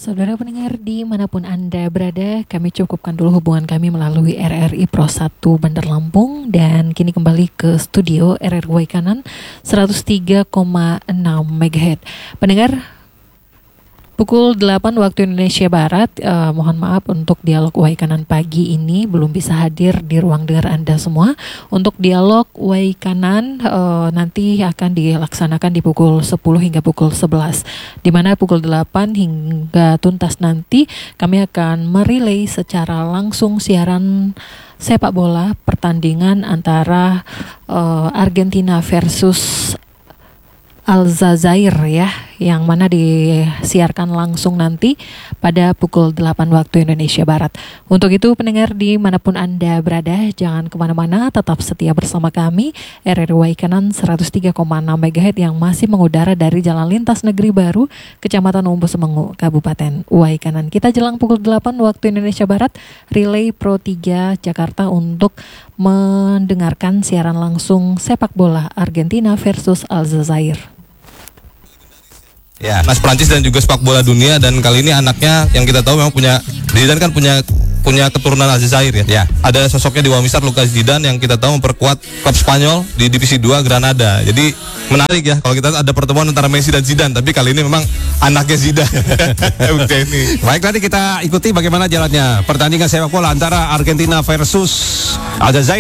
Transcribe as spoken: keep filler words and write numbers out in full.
Saudara pendengar dimanapun Anda berada, kami cukupkan dulu hubungan kami melalui R R I Pro satu Bandar Lampung. Dan kini kembali ke studio R R I Waikanan seratus tiga koma enam megahertz. Pendengar, pukul delapan waktu Indonesia Barat, uh, mohon maaf untuk dialog Waikanan pagi ini belum bisa hadir di ruang dengar Anda semua. Untuk dialog Waikanan uh, nanti akan dilaksanakan di pukul sepuluh hingga pukul sebelas, di mana pukul delapan hingga tuntas nanti kami akan merilai secara langsung siaran sepak bola pertandingan antara uh, Argentina versus Aljazair ya, yang mana disiarkan langsung nanti pada pukul delapan waktu Indonesia Barat. Untuk itu pendengar dimanapun Anda berada, jangan kemana-mana, tetap setia bersama kami R R I Waikanan seratus tiga koma enam megahertz yang masih mengudara dari Jalan Lintas Negeri Baru, Kecamatan Umbu Semengu, Kabupaten Waikanan. Kita jelang pukul delapan waktu Indonesia Barat, Relay Pro tiga Jakarta untuk mendengarkan siaran langsung sepak bola Argentina versus Aljazair. Ya, Nas Prancis dan juga sepak bola dunia, dan kali ini anaknya yang kita tahu memang punya Zidane kan punya punya keturunan Aljazair ya. Ya. Ada sosoknya di Wamisar, Lucas Zidane, yang kita tahu memperkuat klub Spanyol di divisi dua Granada. Jadi menarik ya kalau kita ada pertemuan antara Messi dan Zidane, tapi kali ini memang anaknya Zidane. Baik, nanti kita ikuti bagaimana jalannya pertandingan sepak bola antara Argentina versus Aljazair.